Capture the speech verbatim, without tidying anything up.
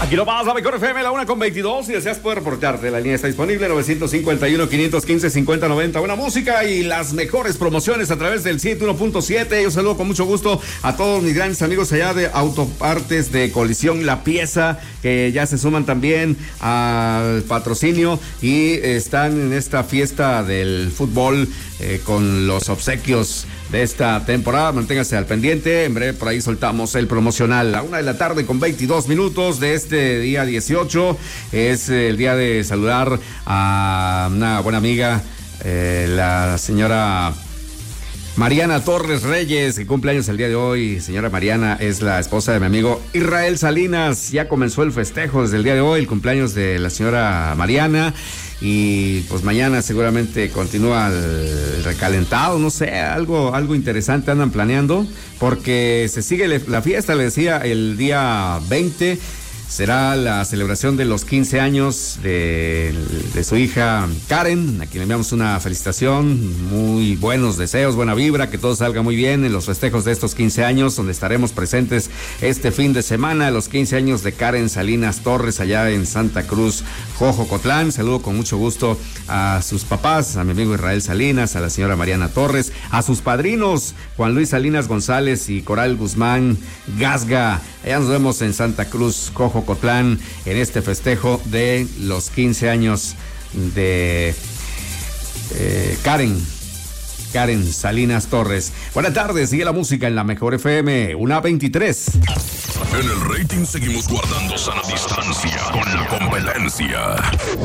Aquí lo vas a Mejor F M, la una con veintidós. Si deseas poder reportarte, la línea está disponible, nueve cinco uno, quinientos quince, cincuenta noventa. Buena música y las mejores promociones a través del ciento uno punto siete. Yo saludo con mucho gusto a todos mis grandes amigos allá de Autopartes de Colisión La Pieza, que ya se suman también al patrocinio y están en esta fiesta del fútbol eh, con los obsequios de esta temporada. Manténgase al pendiente, en breve por ahí soltamos el promocional. A una de la tarde con veintidós minutos de este día dieciocho, es el día de saludar a una buena amiga, eh, la señora Mariana Torres Reyes, que cumple años el día de hoy. Señora Mariana es la esposa de mi amigo Israel Salinas. Ya comenzó el festejo desde el día de hoy, el cumpleaños de la señora Mariana. Y pues mañana seguramente continúa el recalentado, no sé, algo, algo interesante andan planeando, porque se sigue la fiesta, le decía, el día veinte. Será la celebración de los quince años de, de su hija Karen, a quien le enviamos una felicitación, muy buenos deseos, buena vibra, que todo salga muy bien en los festejos de estos quince años, donde estaremos presentes este fin de semana, los quince años de Karen Salinas Torres, allá en Santa Cruz, Jojocotlán. Saludo con mucho gusto a sus papás, a mi amigo Israel Salinas, a la señora Mariana Torres, a sus padrinos, Juan Luis Salinas González y Coral Guzmán Gasga. Allá nos vemos en Santa Cruz, Jojocotlán, en este festejo de los quince años de eh, Karen, Karen Salinas Torres. Buenas tardes, sigue la música en la Mejor F M, una veintitrés. En el rating seguimos guardando sana distancia con la competencia.